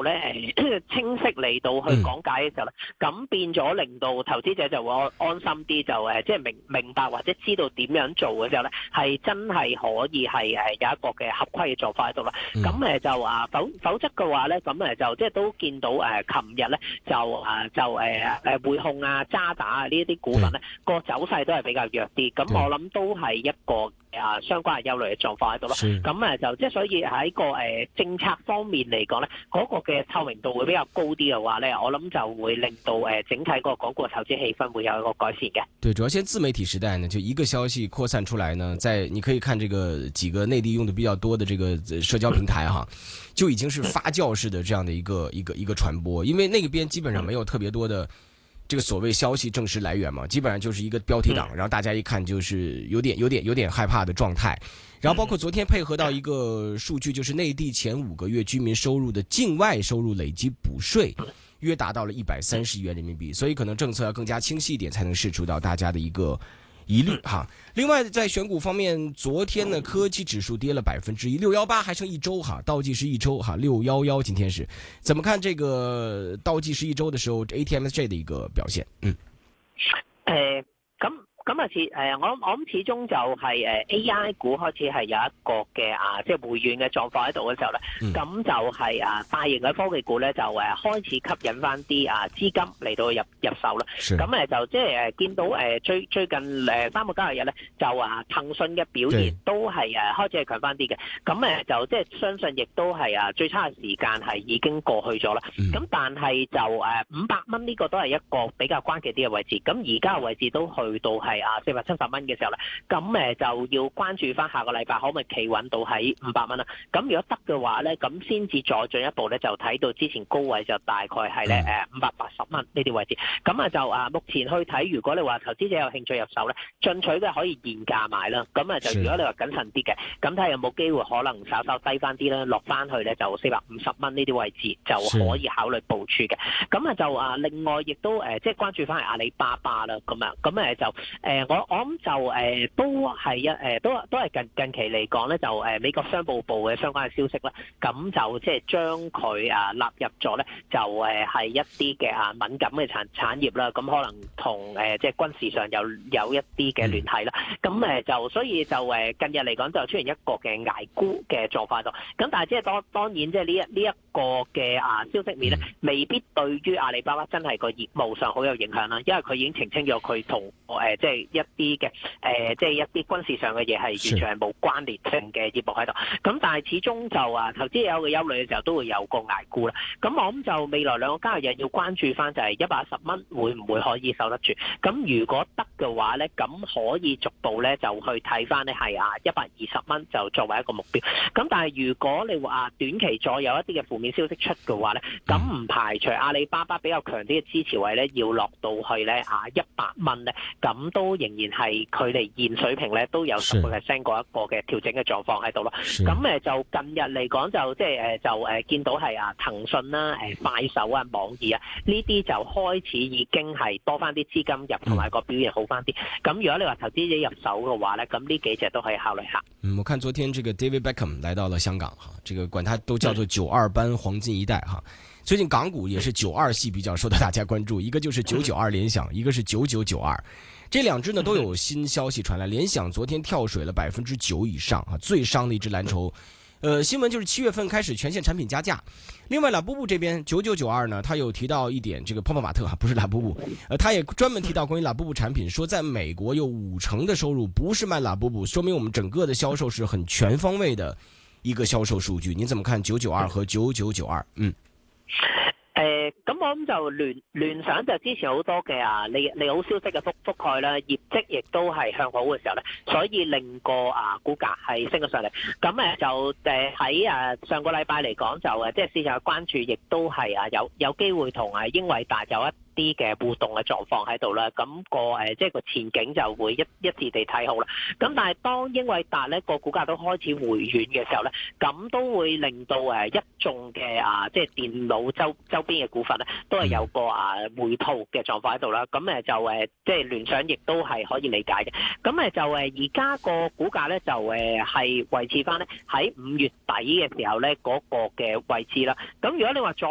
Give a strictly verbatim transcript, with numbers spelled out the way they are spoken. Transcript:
咧誒清晰嚟到去講解嘅時候咧，咁、嗯、變咗令到投資者就會安心啲，就誒即係明明白或者知道點樣做嘅時候咧，係真係可以係誒有一個嘅合規嘅做法喺度啦。咁誒、嗯、就啊否否則嘅話咧，咁誒就即係都見到誒琴日咧就啊就誒誒匯控啊渣打啊呢一啲股份咧個走勢都係比較弱啲。咁我諗都係一個啊相關嘅憂慮嘅狀況喺度咯。咁誒就即係所以喺個誒政策方面嚟講咧，嗰、那個嘅透明度會比較高啲嘅話咧，我諗就會令到誒整體個港股嘅投資氣氛會有一個改善嘅。 對，主要現在自媒體時代呢，就一個消息擴散出來呢，在你可以看這個幾個內地用的比較多的這個社交平台哈，就已經是發酵式的這樣的一個一個一個傳播，因為那個邊基本上沒有特別多的這個所謂消息正式來源嘛，基本上就是一個標題黨，然後大家一看就是有點有點有點害怕的狀態。然後包括昨天配合到一個數據，就是內地前五個月居民收入的境外收入累計補稅約達到了一百三十億元人民幣，所以可能政策要更加清晰一點，才能釋除到大家的一個疑慮哈。另外在選股方面，昨天呢科技指數跌了百分之一，六幺八還剩一周哈，倒計時一周哈，六幺幺今天是怎麼看這個倒計時一周的時候 A T M S J 的一個表現？嗯， 誒咁。咁啊，始誒，我我諗始終就係誒 A I 股開始係有一個嘅啊，即係回軟嘅狀況喺度嘅時候咧，咁、嗯、就係啊大型嘅科技股咧就誒開始吸引翻啲啊資金嚟到入入手啦。咁誒就即係誒見到誒最最近誒三個交易日咧就啊騰訊嘅表現都係誒開始係強翻啲嘅。咁誒就即係相信亦都係啊最差嘅時間係已經過去咗啦。咁、嗯、但係就誒五百蚊呢個都係一個比較關鍵啲嘅位置。咁而家嘅位置都去到係。係啊，四百七十蚊嘅時候咧，咁誒就要關注翻下個禮拜可唔可以企穩到喺五百蚊啦。咁如果得嘅話咧，咁先至再進一步咧，就睇到之前高位就大概係咧誒五百八十蚊呢啲位置。咁啊就啊目前去睇，如果你話投資者有興趣入手咧，進取嘅可以現價買啦。咁啊就如果你話謹慎啲嘅，咁睇下有冇機會可能稍稍低翻啲啦，落翻去咧就四百五十蚊呢啲位置就可以考慮部署嘅。咁啊就啊另外亦都誒即係關注翻係阿里巴巴啦。咁啊咁誒就。誒、呃、我我諗就誒、呃、都係一誒都都係近近期嚟講咧，就誒、呃、美國商務部嘅相關嘅消息啦，咁就即係將佢啊納入咗咧，就誒係一啲嘅啊敏感嘅產產業啦，咁可能同誒即係軍事上有有一啲嘅聯繫啦，咁誒就所以就誒近日嚟講就出現一個嘅捱沽嘅狀況度，咁但係即係當當然即係呢一呢一個嘅啊消息面咧，未必對於阿里巴巴真係個業務上好有影響啦，因為佢已經澄清咗佢同誒即係一啲嘅誒，即係一啲軍事上嘅嘢係完全係冇關聯性嘅業務喺度。咁但係始終就啊，投資有個憂慮嘅時候都會有個捱沽啦。咁我諗就未來兩個交易日要關注翻就係一百一十蚊會唔會可以守得住？咁如果得嘅話咧，咁可以逐步咧就去睇翻咧係啊一百二十蚊就作為一個目標。咁但係如果你話短期再有一啲嘅負面消息出嘅話咧，咁唔排除阿里巴巴比較強啲嘅支持位咧要落到去咧啊一百蚊咧，咁都仍然係距離現水平咧都有十個 percent 嗰一個嘅調整嘅狀況喺度咯。咁誒就近日嚟講就即係誒就誒見到係啊騰訊啦、誒快手啊、網易啊呢啲就開始已經係多翻啲資金入，同埋個表現好翻啲。咁如果你話投資者入手嘅話咧，咁呢幾隻都可以考慮下。 嗯，我看昨天這個 David Beckham 來到了香港哈，這個管他都叫做九二班黃金一代哈。最近港股也是九二系比較受到大家關注，一個就是九九二聯想，一個是九九九二，這兩隻呢都有新消息傳來。聯想昨天跳水了百分之九以上啊，最傷的一隻藍籌。呃，新聞就是七月份開始全線產品加價。另外，拉布布這邊九九九二呢，他有提到一點，這個泡泡瑪特啊，不是拉布布，呃，他也專門提到關於拉布布產品，說在美國有五成的收入不是賣拉布布，說明我們整個的銷售是很全方位的一個銷售數據。您怎麼看九九二和九九九二？嗯。 誒咁、呃、我諗就聯聯想就之前好多嘅啊利利好消息嘅覆覆蓋啦，業績亦都係向好嘅時候咧，所以令個啊股價係升咗上嚟。咁誒就誒喺誒上個禮拜嚟講就誒即係市場嘅關注，亦都係啊有有機會同啊英偉達有一啲嘅互動嘅狀況喺度啦，咁、那個誒即係個前景就會一一致地睇好啦。咁但係當英偉達咧個股價都開始回軟嘅時候咧，咁都會令到誒一眾嘅啊即係電腦周周邊嘅股份咧，都係有個啊回吐嘅狀況喺度啦。咁誒就誒即係聯想亦都係可以理解嘅。咁誒就誒而家個股價咧就誒係維持翻咧喺五月底嘅時候咧嗰個嘅位置啦。咁如果你話再